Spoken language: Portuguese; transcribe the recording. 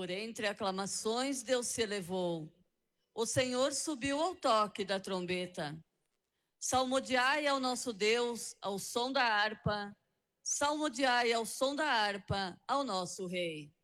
Por entre aclamações, Deus se elevou. O Senhor subiu ao toque da trombeta. Salmodiai ao nosso Deus, ao som da harpa. Salmodiai ao som da harpa, ao nosso Rei.